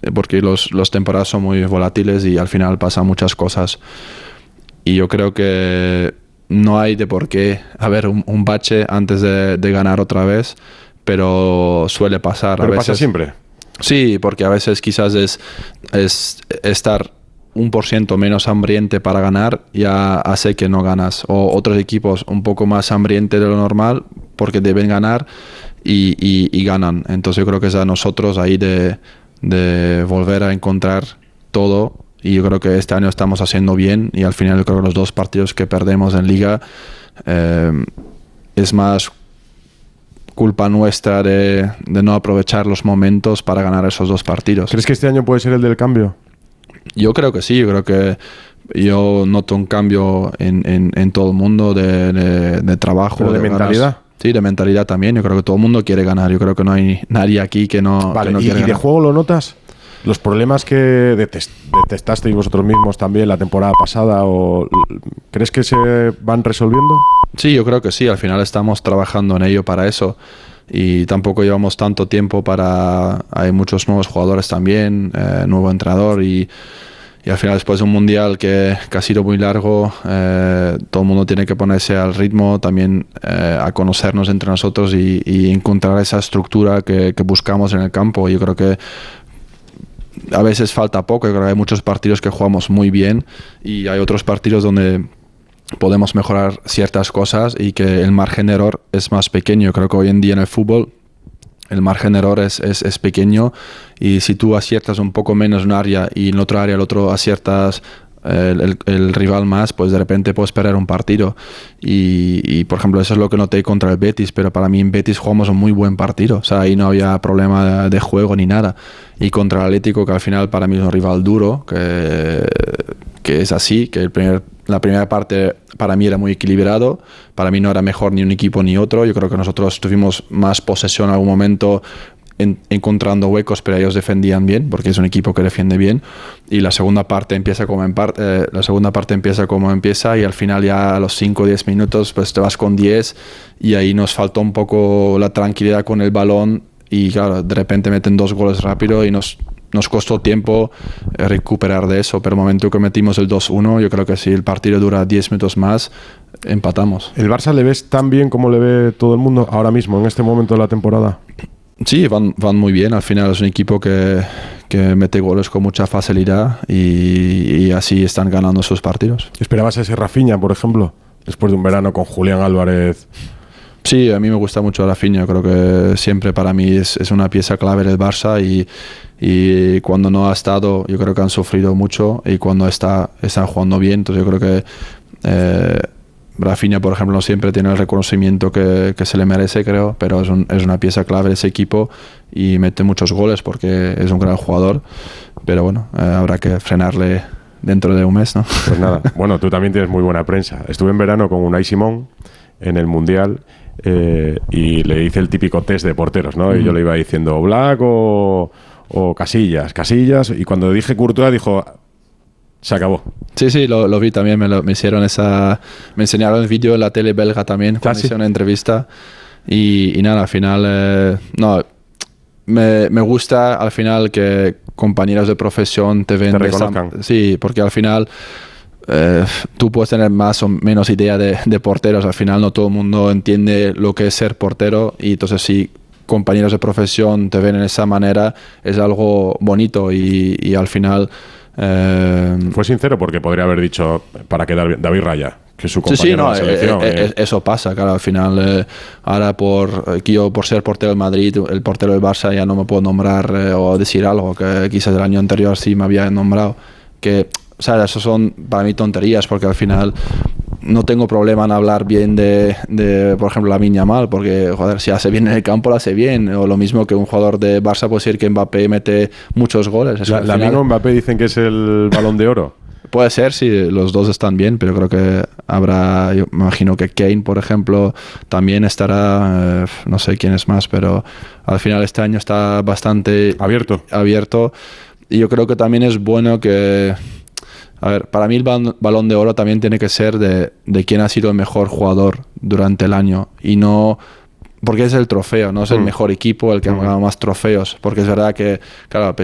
porque los temporadas son muy volátiles y al final pasan muchas cosas. Y yo creo que no hay de por qué haber un bache antes de ganar otra vez, pero suele pasar. ¿Pero a veces, pasa siempre? Sí, porque a veces quizás es estar 1% menos hambriente para ganar ya hace que no ganas. O otros equipos un poco más hambrientes de lo normal porque deben ganar y ganan. Entonces yo creo que es a nosotros ahí de volver a encontrar todo. Y yo creo que este año estamos haciendo bien y al final yo creo que los 2 partidos que perdemos en Liga es más culpa nuestra de no aprovechar los momentos para ganar esos 2 partidos. ¿Crees que este año puede ser el del cambio? Yo creo que sí, yo creo que yo noto un cambio en todo el mundo de trabajo. ¿Pero de mentalidad? Ganas. Sí, de mentalidad también. Yo creo que todo el mundo quiere ganar. Yo creo que no hay nadie aquí que no, vale, que no quiere ganar. ¿Y de juego lo notas? Los problemas que detestasteis vosotros mismos también la temporada pasada, ¿crees que se van resolviendo? Sí, yo creo que sí. Al final estamos trabajando en ello para eso. Y tampoco llevamos tanto tiempo hay muchos nuevos jugadores también, nuevo entrenador y al final después de un mundial que ha sido muy largo, todo el mundo tiene que ponerse al ritmo también a conocernos entre nosotros y encontrar esa estructura que buscamos en el campo. Yo creo que a veces falta poco. Yo creo que hay muchos partidos que jugamos muy bien y hay otros partidos donde podemos mejorar ciertas cosas y que el margen de error es más pequeño. Creo que hoy en día en el fútbol el margen de error es pequeño y si tú aciertas un poco menos en un área y en otro área el otro aciertas el rival más, pues de repente puedes perder un partido y por ejemplo eso es lo que noté contra el Betis, pero para mí en Betis jugamos un muy buen partido, o sea, ahí no había problema de juego ni nada, y contra el Atlético, que al final para mí es un rival duro, que es así, que la primera parte para mí era muy equilibrado, para mí no era mejor ni un equipo ni otro. Yo creo que nosotros tuvimos más posesión en algún momento encontrando huecos, pero ellos defendían bien porque es un equipo que defiende bien, y la segunda parte empieza como empieza y al final ya a los 5 o 10 minutos pues te vas con 10 y ahí nos faltó un poco la tranquilidad con el balón y claro, de repente meten 2 goles rápido y nos costó tiempo recuperar de eso, pero el momento que metimos el 2-1, yo creo que si el partido dura 10 minutos más, empatamos. ¿El Barça le ves tan bien como le ve todo el mundo ahora mismo, en este momento de la temporada? Sí, van muy bien. Al final es un equipo que mete goles con mucha facilidad y así están ganando sus partidos. ¿Esperabas a ese Rafinha, por ejemplo, después de un verano con Julián Álvarez? Sí, a mí me gusta mucho Rafinha. Creo que siempre para mí es una pieza clave del Barça y cuando no ha estado, yo creo que han sufrido mucho, y cuando están jugando bien. Entonces yo creo que Rafinha, por ejemplo, no siempre tiene el reconocimiento que se le merece, creo, pero es una pieza clave de ese equipo y mete muchos goles porque es un gran jugador, pero bueno, habrá que frenarle dentro de un mes, ¿no? Pues nada, bueno, tú también tienes muy buena prensa. Estuve en verano con Unai Simón en el Mundial y le hice el típico test de porteros, ¿no? Y yo le iba diciendo Black o Casillas, y cuando dije Courtois dijo... Se acabó. Sí, lo vi también, me hicieron me enseñaron el vídeo en la tele belga también, cuando hice una entrevista y nada, al final me gusta al final que compañeros de profesión te ven. Te reconozcan. Sí, porque al final tú puedes tener más o menos idea de porteros, al final no todo el mundo entiende lo que es ser portero, y entonces si compañeros de profesión te ven en esa manera es algo bonito y al final... Fue sincero porque podría haber dicho para que David Raya, que es su compañero de la selección. Eso pasa, claro, al final ahora yo por ser portero del Madrid, el portero del Barça ya no me puedo nombrar o decir algo que quizás el año anterior sí me había nombrado, que o sea, eso son para mí tonterías, porque al final no tengo problema en hablar bien de por ejemplo, Lamine Yamal, porque, joder, si hace bien en el campo, lo hace bien. O lo mismo que un jugador de Barça puede decir que Mbappé mete muchos goles. ¿Lamine o Mbappé dicen que es el Balón de Oro? Puede ser, sí, los dos están bien, pero creo que habrá, yo me imagino que Kane, por ejemplo, también estará, no sé quién es más, pero al final este año está bastante abierto. Y yo creo que también es bueno que... A ver, para mí el Balón de Oro también tiene que ser de quién ha sido el mejor jugador durante el año, y no porque es el trofeo, no es el mejor equipo el que ha ganado más trofeos, porque es verdad que, claro,